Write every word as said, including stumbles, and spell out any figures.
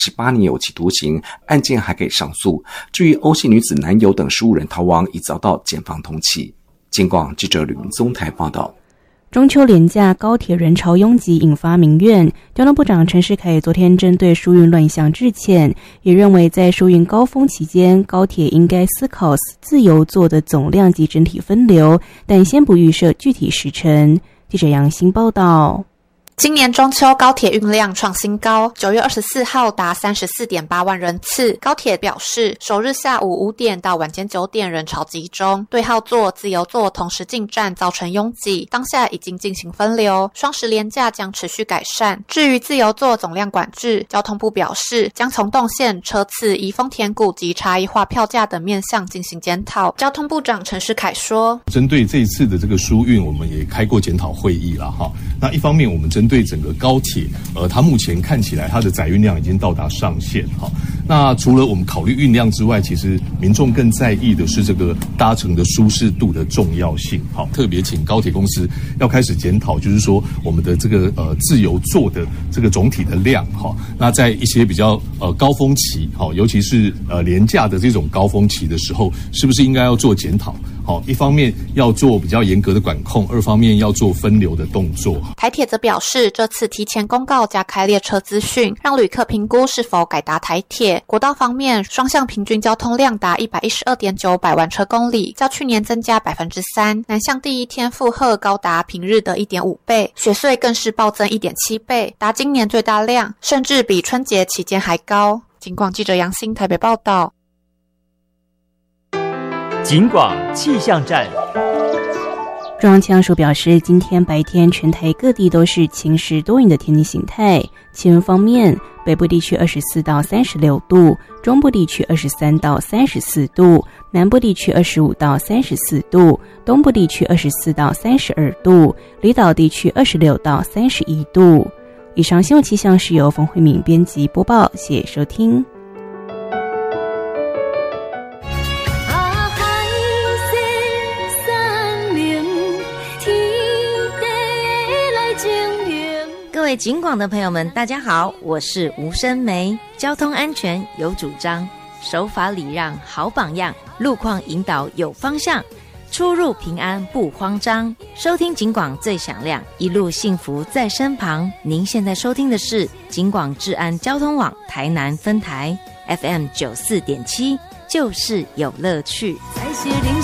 十八年有期徒刑，案件还可以上诉。至于欧姓女子男友等十五人逃亡，已遭到检方通缉。警广记者吕明宗台报道。 中秋连假高铁人潮拥挤，引发民怨。交通部长陈世凯昨天针对疏运乱象致歉，也认为在疏运高峰期间，高铁应该思考自由座的总量及整体分流，但先不预设具体时程。记者杨欣报道。 今年中秋高铁运量创新高，九月二十四号达 三十四点八万人次。高铁表示，首日下午五点到晚间九点人潮集中，对号座、自由座同时进站造成拥挤，当下已经进行分流，双十连假将持续改善。至于自由座总量管制，交通部表示，将从动线、车次、移风填谷及差异化票价等面向进行检讨。交通部长陈世凯说， 针对这一次的这个疏运，我们也开过检讨会议了哈。那一方面，我们针对整个高铁，呃，它目前看起来它的载运量已经到达上限哈。那除了我们考虑运量之外，其实民众更在意的是这个搭乘的舒适度的重要性。好，特别请高铁公司要开始检讨，就是说我们的这个呃自由座的这个总体的量哈。那在一些比较呃高峰期，好，尤其是呃廉价的这种高峰期的时候，是不是应该要做检讨？好，一方面要做比较严格的管控，二方面要做分流的动作。 台铁则表示，这次提前公告加开列车资讯，让旅客评估是否改搭台铁。国道方面，双向平均交通量达 一百一十二点九百万车公里，较去年增加 百分之三。南向第一天负荷高达平日的 一点五倍，雪隧更是暴增 一点七倍，达今年最大量，甚至比春节期间还高。警广记者杨欣台北报道。 警广气象站。 中央气象署表示，今天白天全台各地都是晴时多云的天气形态。气温方面，北部地区二十四到三十六度，中部地区二十三到三十四度，南部地区二十五到三十四度，东部地区二十四到三十二度，离岛地区二十六到三十一度。以上新闻气象是由冯慧敏编辑播报，谢谢收听。 各位警广的朋友们，大家好，我是吴声梅。交通安全有主张，守法礼让好榜样，路况引导有方向，出入平安不慌张。收听警广最响亮，一路幸福在身旁。您现在收听的是警广治安交通网台南分台 F M 九十四点七，就是有乐趣。